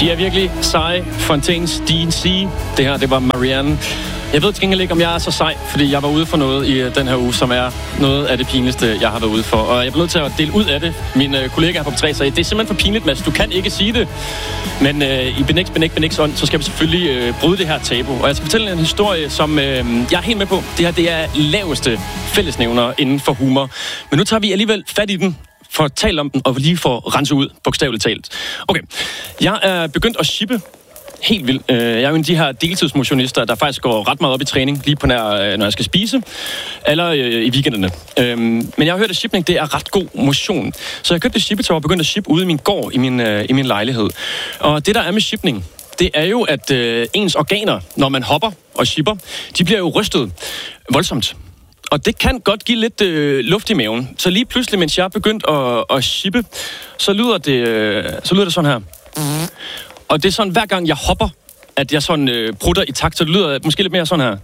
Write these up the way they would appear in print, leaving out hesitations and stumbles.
De er virkelig seje. Fontaines D&C. Det her, det var Marianne. Jeg ved til gengæld ikke, om jeg er så sej, fordi jeg var ude for noget i den her uge, som er noget af det pinligste, jeg har været ude for. Og jeg bliver nødt til at dele ud af det. Min kollega her på B3 sagde, det er simpelthen for pinligt, Mads. Du kan ikke sige det. Men i Benix ånd, så skal vi selvfølgelig bryde det her tabu. Og jeg skal fortælle en historie, som jeg er helt med på. Det her, det er laveste fællesnævner inden for humor. Men nu tager vi alligevel fat i den, for at tale om den, og lige for rense ud, bogstaveligt talt. Okay, jeg er begyndt at shippe helt vildt. Jeg er jo en af de her deltidsmotionister, der faktisk går ret meget op i træning, lige på nær, når jeg skal spise, eller i weekenderne. Men jeg har hørt, at shipping, det er ret god motion. Så jeg købte et shippetøj og begyndte at shippe ude i min gård, i min lejlighed. Og det, der er med shipping, det er jo, at ens organer, når man hopper og shipper, de bliver jo rystet voldsomt. Og det kan godt give lidt luft i maven. Så lige pludselig, mens jeg er begyndt at shippe, så lyder det sådan her. Og det er sådan, hver gang jeg hopper, at jeg sådan prutter i takt, så det lyder måske lidt mere sådan her.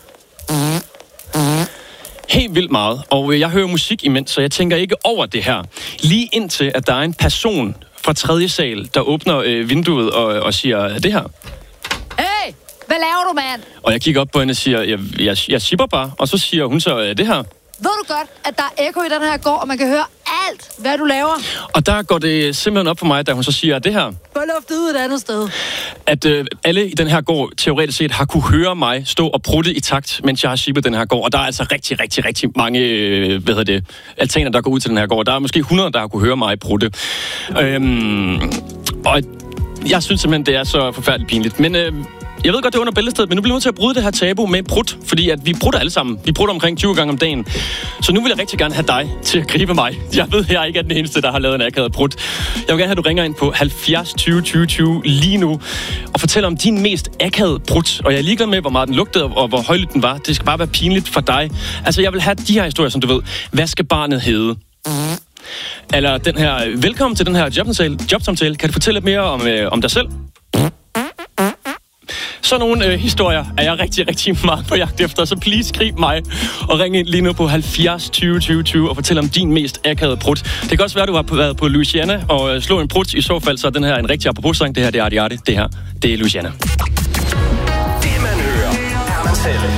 Helt vildt meget. Og jeg hører musik imens, så jeg tænker ikke over det her. Lige indtil, at der er en person fra 3. sal, der åbner vinduet og siger det her. Hey, hvad laver du, mand? Og jeg kigger op på hende og siger, jeg shipper bare. Og så siger hun så det her. Ved du godt, at der er ekko i den her gård, og man kan høre alt, hvad du laver? Og der går det simpelthen op for mig, da hun så siger det her. Få luftet ud et andet sted. At alle i den her gård teoretisk set har kunne høre mig stå og prutte i takt, mens jeg har shippet den her gård. Og der er altså rigtig mange altaner, der går ud til den her gård. Der er måske 100, der har kunne høre mig prutte. Og jeg synes simpelthen, det er så forfærdeligt pinligt. Men jeg ved godt, det er under bæltestedet, men nu bliver vi nødt til at bryde det her tabu med prut, fordi at vi prutter alle sammen. Vi prutter omkring 20 gange om dagen. Så nu vil jeg rigtig gerne have dig til at gribe mig. Jeg ved, jeg ikke er den eneste, der har lavet en akavet prut. Jeg vil gerne have, at du ringer ind på 70 20 20 20 lige nu og fortæller om din mest akavede prut. Og jeg er ligeglad med, hvor meget den lugtede og hvor højlydt den var. Det skal bare være pinligt for dig. Altså, jeg vil have de her historier, som du ved. Hvad skal barnet hedde? Eller den her, velkommen til den her jobsamtale. Kan du fortælle lidt mere om dig selv? Sådan nogle historier er jeg rigtig meget på jagt efter, så please grib mig og ring ind lige nu på 70 20 20 20 og fortæl om din mest akavede prut. Det kan også være, at du har været på Louisiana og slå en prut. I så fald så er den her en rigtig apropos-sang. Det her, det er Arti. Det her, det er Louisiana. Det man hører, er man selv.